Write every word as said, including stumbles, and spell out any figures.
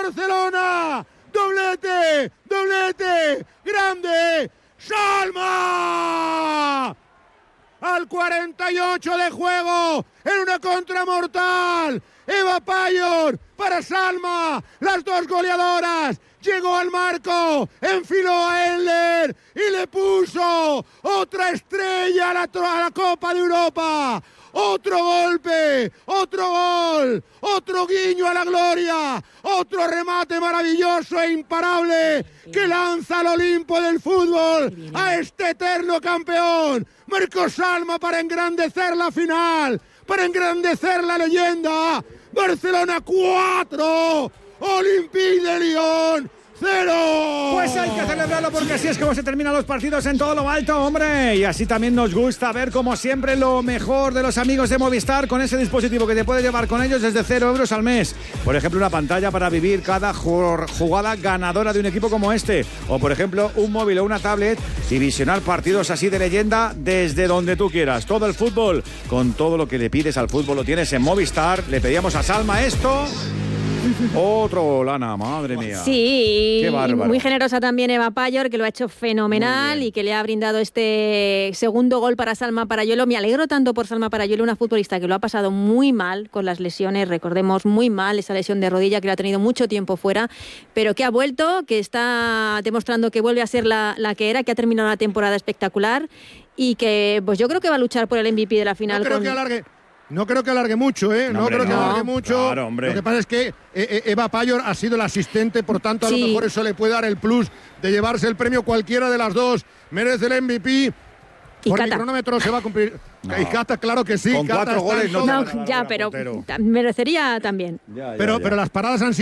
Barcelona. Doblete, doblete, grande, Salma. Al cuarenta y ocho de juego, en una contra mortal, Eva Payor para Salma, las dos goleadoras. Llegó al marco, enfiló a Eller y le puso otra estrella a la, a la Copa de Europa. Otro golpe, otro gol, otro guiño a la gloria, otro remate maravilloso e imparable que lanza al Olimpo del fútbol a este eterno campeón. Marcó Salma para engrandecer la final, para engrandecer la leyenda. Barcelona cuatro, Olympique de Lyon cero. Pues hay que celebrarlo porque así es como se terminan los partidos en todo lo alto, hombre. Y así también nos gusta ver, como siempre, lo mejor de los amigos de Movistar con ese dispositivo que te puedes llevar con ellos desde cero euros al mes. Por ejemplo, una pantalla para vivir cada jugada ganadora de un equipo como este. O, por ejemplo, un móvil o una tablet y visionar partidos así de leyenda desde donde tú quieras. Todo el fútbol, con todo lo que le pides al fútbol, lo tienes en Movistar. Le pedíamos a Salma esto. Otro, Lana, madre mía. Sí, qué bárbaro. Muy generosa también Eva Payor, que lo ha hecho fenomenal y que le ha brindado este segundo gol para Salma Parayuelo. Me alegro tanto por Salma Parayuelo, una futbolista que lo ha pasado muy mal con las lesiones, recordemos muy mal esa lesión de rodilla que la ha tenido mucho tiempo fuera, pero que ha vuelto, que está demostrando que vuelve a ser la, la que era, que ha terminado una temporada espectacular y que pues yo creo que va a luchar por el M V P de la final. No creo con... que alargue. No creo que alargue mucho, ¿eh? No, no creo no. que alargue mucho. Claro, hombre. Lo que pasa es que eh, eh, Eva Payor ha sido la asistente, por tanto, a sí. lo mejor eso le puede dar el plus de llevarse el premio. Cualquiera de las dos merece el M V P. Y Por Cata. mi cronómetro se va a cumplir. No. Y Cata, claro que sí. Con Cata cuatro goles no, no, ya, pero merecería también. Ya, ya, pero, ya. pero las paradas han sido